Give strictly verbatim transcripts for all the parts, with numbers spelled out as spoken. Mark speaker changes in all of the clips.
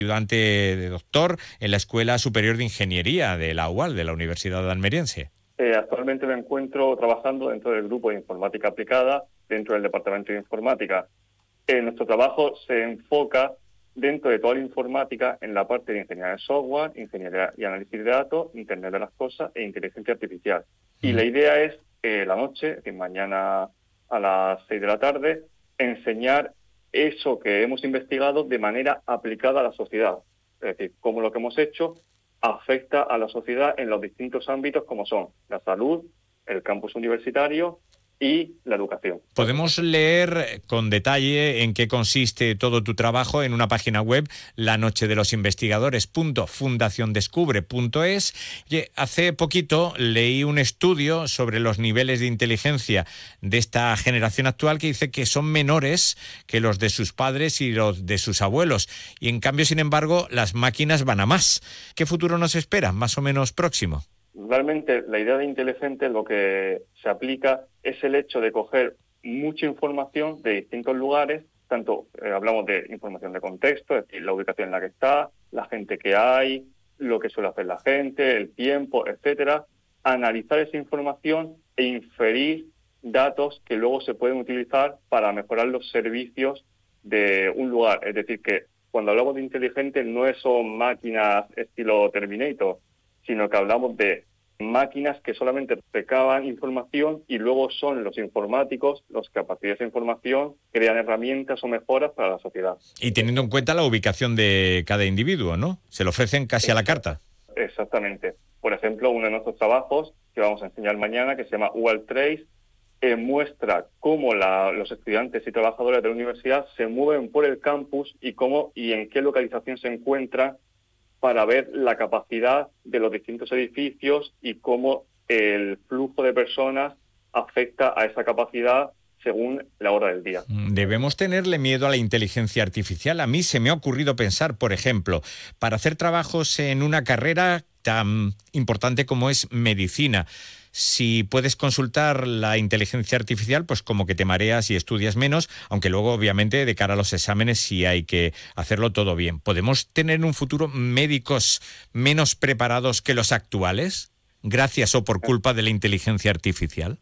Speaker 1: ayudante de doctor en la Escuela Superior de Ingeniería de la U A L, de la Universidad Almeriense.
Speaker 2: Eh, actualmente me encuentro trabajando dentro del grupo de informática aplicada, dentro del departamento de informática. Eh, nuestro trabajo se enfoca dentro de toda la informática en la parte de ingeniería de software, ingeniería y análisis de datos, Internet de las cosas e inteligencia artificial. Y la idea es, eh, la noche, que mañana a las seis de la tarde, enseñar eso que hemos investigado de manera aplicada a la sociedad. Es decir, cómo lo que hemos hecho afecta a la sociedad en los distintos ámbitos como son la salud, el campus universitario y la educación.
Speaker 1: Podemos leer con detalle en qué consiste todo tu trabajo en una página web, la noche de los investigadores punto fundación descubre punto es. Hace poquito leí un estudio sobre los niveles de inteligencia de esta generación actual que dice que son menores que los de sus padres y los de sus abuelos. Y en cambio, sin embargo, las máquinas van a más. ¿Qué futuro nos espera, más o menos próximo?
Speaker 2: Realmente la idea de inteligente lo que se aplica es el hecho de coger mucha información de distintos lugares, tanto eh, hablamos de información de contexto, es decir, la ubicación en la que está, la gente que hay, lo que suele hacer la gente, el tiempo, etcétera, analizar esa información e inferir datos que luego se pueden utilizar para mejorar los servicios de un lugar. Es decir, que cuando hablamos de inteligente no son máquinas estilo Terminator, sino que hablamos de máquinas que solamente recaban información y luego son los informáticos los que a partir de esa información crean herramientas o mejoras para la sociedad.
Speaker 1: Y teniendo en cuenta la ubicación de cada individuo, ¿no? Se lo ofrecen casi a la carta.
Speaker 2: Exactamente. Por ejemplo, uno de nuestros trabajos que vamos a enseñar mañana, que se llama U A L Trace, eh, muestra cómo la, los estudiantes y trabajadores de la universidad se mueven por el campus y cómo y en qué localización se encuentran para ver la capacidad de los distintos edificios y cómo el flujo de personas afecta a esa capacidad según la hora del día.
Speaker 1: ¿Debemos tenerle miedo a la inteligencia artificial? A mí se me ha ocurrido pensar, por ejemplo, para hacer trabajos en una carrera tan importante como es medicina, si puedes consultar la inteligencia artificial, pues como que te mareas y estudias menos, aunque luego obviamente de cara a los exámenes sí hay que hacerlo todo bien. ¿Podemos tener en un futuro médicos menos preparados que los actuales, gracias o por culpa de la inteligencia artificial?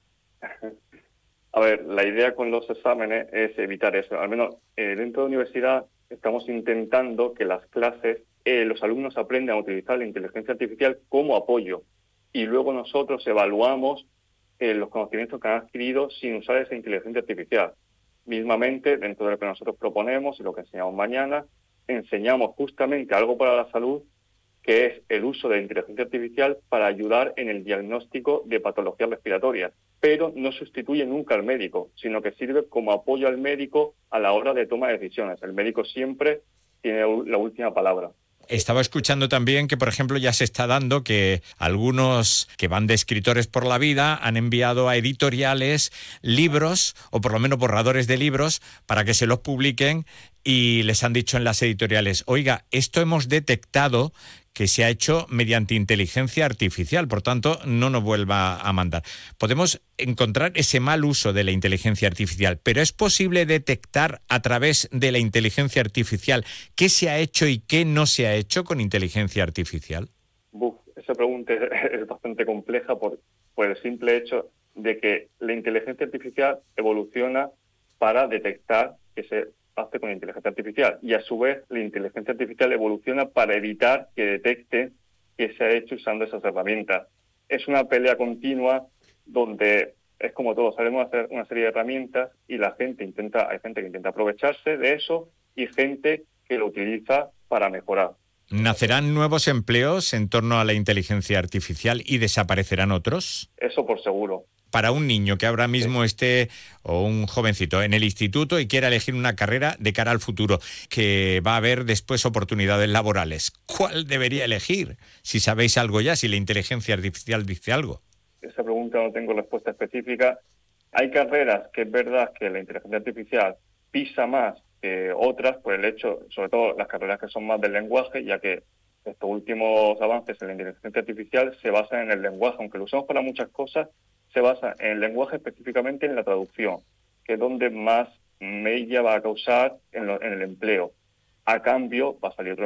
Speaker 2: A ver, la idea con los exámenes es evitar eso. Al menos eh, dentro de la universidad estamos intentando que las clases, eh, los alumnos aprendan a utilizar la inteligencia artificial como apoyo. Y luego nosotros evaluamos eh, los conocimientos que han adquirido sin usar esa inteligencia artificial. Mismamente, dentro de lo que nosotros proponemos y lo que enseñamos mañana, enseñamos justamente algo para la salud, que es el uso de la inteligencia artificial para ayudar en el diagnóstico de patologías respiratorias. Pero no sustituye nunca al médico, sino que sirve como apoyo al médico a la hora de toma de decisiones. El médico siempre tiene la última palabra.
Speaker 1: Estaba escuchando también que, por ejemplo, ya se está dando que algunos que van de escritores por la vida han enviado a editoriales libros, o por lo menos borradores de libros, para que se los publiquen y les han dicho en las editoriales, oiga, esto hemos detectado que se ha hecho mediante inteligencia artificial, por tanto, no nos vuelva a mandar. Podemos encontrar ese mal uso de la inteligencia artificial, pero ¿es posible detectar a través de la inteligencia artificial qué se ha hecho y qué no se ha hecho con inteligencia artificial?
Speaker 2: Buf, esa pregunta es bastante compleja por, por el simple hecho de que la inteligencia artificial evoluciona para detectar que se hace con inteligencia artificial y a su vez la inteligencia artificial evoluciona para evitar que detecte que se ha hecho usando esas herramientas. Es una pelea continua donde es como todo, sabemos hacer una serie de herramientas y la gente intenta, hay gente que intenta aprovecharse de eso y gente que lo utiliza para mejorar.
Speaker 1: ¿Nacerán nuevos empleos en torno a la inteligencia artificial y desaparecerán otros?
Speaker 2: Eso por seguro.
Speaker 1: Para un niño que ahora mismo esté, o un jovencito, en el instituto y quiera elegir una carrera de cara al futuro, que va a haber después oportunidades laborales, ¿cuál debería elegir? Si sabéis algo ya, si la inteligencia artificial dice algo.
Speaker 2: Esa pregunta no tengo respuesta específica. Hay carreras que es verdad que la inteligencia artificial pisa más que otras por el hecho, sobre todo las carreras que son más del lenguaje, ya que estos últimos avances en la inteligencia artificial se basan en el lenguaje, aunque lo usamos para muchas cosas, se basa en el lenguaje, específicamente en la traducción, que es donde más mella va a causar en, lo, en el empleo. a cambio va a salir otro